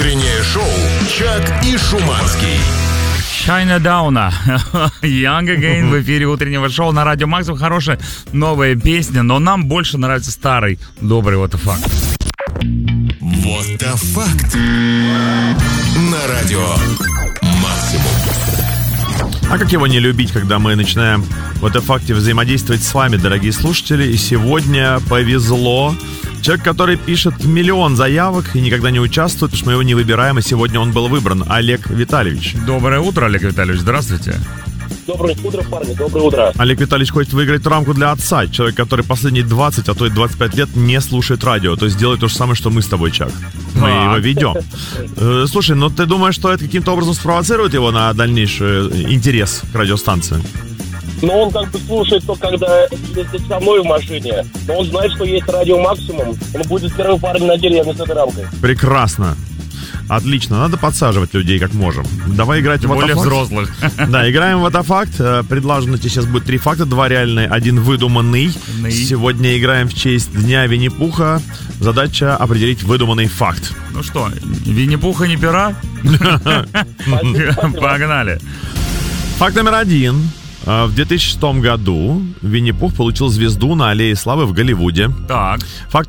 Утреннее шоу «Чак и Шуманский». Чайна-дауна. Young Again в эфире утреннего шоу на Радио Максимум. Хорошая новая песня, но нам больше нравится старый добрый What the Fact. Вот the Fact. На Радио Максимум. А как его не любить, когда мы начинаем в этом факте взаимодействовать с вами, дорогие слушатели. И сегодня повезло. Человек, который пишет миллион заявок и никогда не участвует, потому что мы его не выбираем, и сегодня он был выбран. Олег Витальевич. Доброе утро, Олег Витальевич. Здравствуйте. Доброе утро, парни. Доброе утро. Олег Витальевич хочет выиграть рамку для отца. Человек, который последние 20, а то и 25 лет не слушает радио. То есть делает то же самое, что мы с тобой, Чак. Мы его ведем. Слушай, ну ты думаешь, что это каким-то образом спровоцирует его на дальнейший интерес к радиостанции? Но он как бы слушает то, когда едет со мной в машине. Но он знает, что есть Радио Максимум. Он будет первым парнем на деревне с этой рамкой. Прекрасно. Отлично, надо подсаживать людей как можем. Давай играть в более «What the Fact». взрослых. Да, играем в «What the Fact». Предложено тебе сейчас будет 3 факта, 2 реальные, 1 выдуманный. Сегодня играем в честь Дня Винни-Пуха. Задача определить выдуманный факт. Ну что, Винни-Пуха не пера? Погнали. Факт номер 1. В 2006 году Винни-Пух получил звезду на Аллее Славы в Голливуде. Так. Факт